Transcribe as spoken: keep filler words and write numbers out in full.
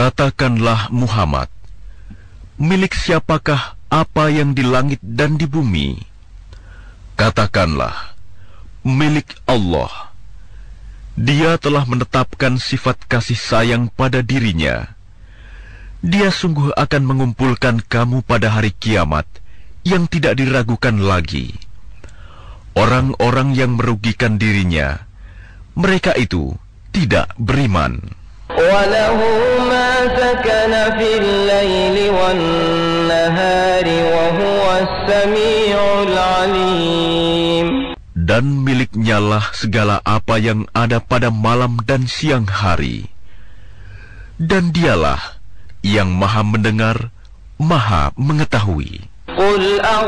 Katakanlah Muhammad, milik siapakah apa yang di langit dan di bumi? Katakanlah, milik Allah. Dia telah menetapkan sifat kasih sayang pada dirinya. Dia sungguh akan mengumpulkan kamu pada hari kiamat yang tidak diragukan lagi. Orang-orang yang merugikan dirinya, mereka itu tidak beriman. وَلَهُ مَا سَكَنَ فِي اللَّيْلِ وَالنَّهَارِ وَهُوَ السَّمِيعُ الْعَلِيمُ. Dan miliknya lah segala apa yang ada pada malam dan siang hari. Dan dialah yang maha mendengar, maha mengetahui. قُلْ أَغَيْرَ